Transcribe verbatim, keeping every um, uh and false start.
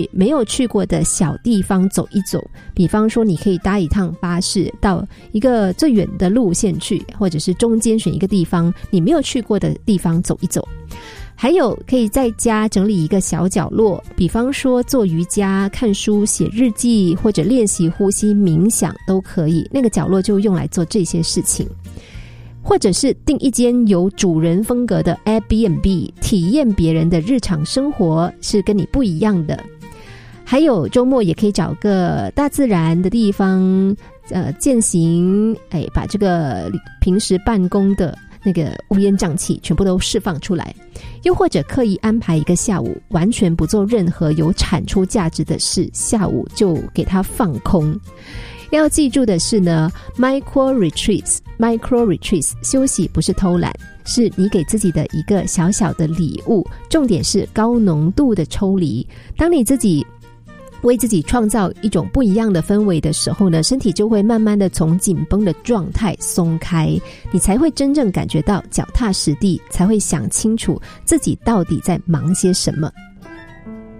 没有去过的小地方走一走，比方说你可以搭一趟巴士到一个最远的路线去，或者是中间选一个地方你没有去过的地方走一走。还有可以在家整理一个小角落，比方说做瑜伽、看书、写日记，或者练习呼吸冥想都可以，那个角落就用来做这些事情。或者是订一间有主人风格的 Airbnb， 体验别人的日常生活，是跟你不一样的。还有周末也可以找个大自然的地方呃，健行，哎，把这个平时办公的那个乌烟瘴气全部都释放出来。又或者刻意安排一个下午完全不做任何有产出价值的事，下午就给它放空。要记住的是呢 micro retreats micro retreats 休息不是偷懒，是你给自己的一个小小的礼物，重点是高浓度的抽离。当你自己为自己创造一种不一样的氛围的时候呢，身体就会慢慢的从紧绷的状态松开，你才会真正感觉到脚踏实地，才会想清楚自己到底在忙些什么。